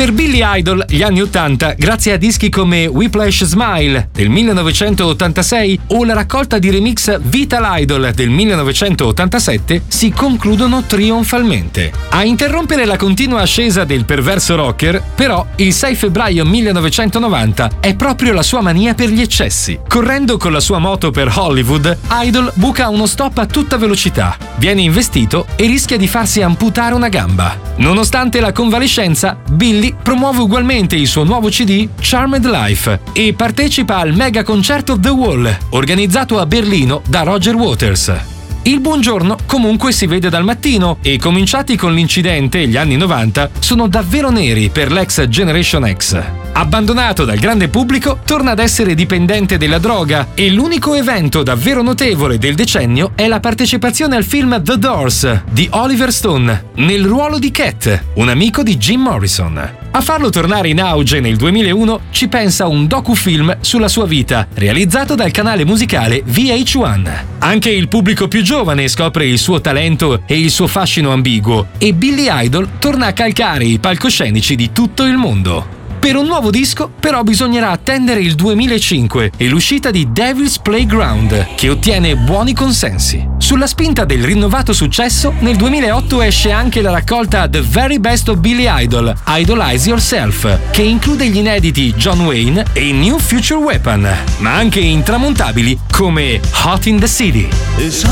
Per Billy Idol gli anni 80, grazie a dischi come Whiplash Smile del 1986 o la raccolta di remix Vital Idol del 1987, si concludono trionfalmente. A interrompere la continua ascesa del perverso rocker, però, il 6 febbraio 1990 è proprio la sua mania per gli eccessi. Correndo con la sua moto per Hollywood, Idol buca uno stop a tutta velocità, viene investito e rischia di farsi amputare una gamba. Nonostante la convalescenza, Billy promuove ugualmente il suo nuovo CD Charmed Life e partecipa al mega concerto The Wall, organizzato a Berlino da Roger Waters. Il buongiorno comunque si vede dal mattino e, cominciati con l'incidente gli anni 90, sono davvero neri per l'ex Generation X. Abbandonato dal grande pubblico, torna ad essere dipendente della droga e l'unico evento davvero notevole del decennio è la partecipazione al film The Doors di Oliver Stone, nel ruolo di Cat, un amico di Jim Morrison. A farlo tornare in auge nel 2001 ci pensa un docufilm sulla sua vita, realizzato dal canale musicale VH1. Anche il pubblico più giovane scopre il suo talento e il suo fascino ambiguo, e Billy Idol torna a calcare i palcoscenici di tutto il mondo. Per un nuovo disco, però, bisognerà attendere il 2005 e l'uscita di Devil's Playground, che ottiene buoni consensi. Sulla spinta del rinnovato successo, nel 2008 esce anche la raccolta The Very Best of Billy Idol, Idolize Yourself, che include gli inediti John Wayne e New Future Weapon, ma anche intramontabili come Hot in the City.